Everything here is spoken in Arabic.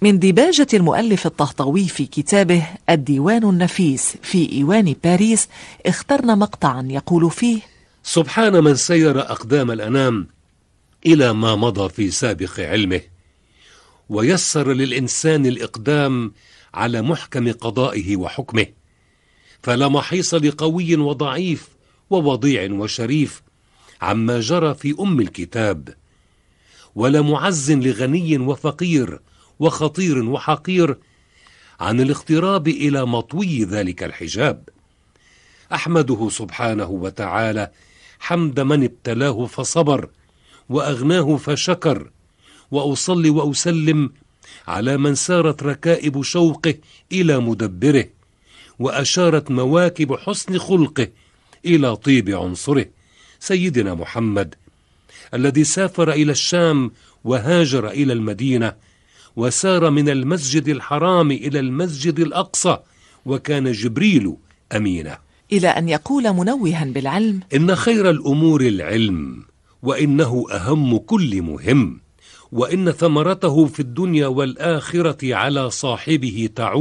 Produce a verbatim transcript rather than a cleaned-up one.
من ديباجة المؤلف الطهطاوي في كتابه الديوان النفيس في إيوان باريس اخترنا مقطعا يقول فيه: سبحان من سير أقدام الأنام إلى ما مضى في سابق علمه، ويسر للإنسان الإقدام على محكم قضائه وحكمه، فلا محيص لقوي وضعيف ووضيع وشريف عما جرى في أم الكتاب، ولا معز لغني وفقير وخطير وحقير عن الاقتراب إلى مطوي ذلك الحجاب. أحمده سبحانه وتعالى حمد من ابتلاه فصبر وأغناه فشكر، وأصلي وأسلم على من سارت ركائب شوقه إلى مدبره، وأشارت مواكب حسن خلقه إلى طيب عنصره، سيدنا محمد الذي سافر إلى الشام وهاجر إلى المدينة، وسار من المسجد الحرام إلى المسجد الأقصى، وكان جبريل أمينه، إلى أن يقول منوها بالعلم: إن خير الأمور العلم، وإنه أهم كل مهم، وإن ثمرته في الدنيا والآخرة على صاحبه تعود.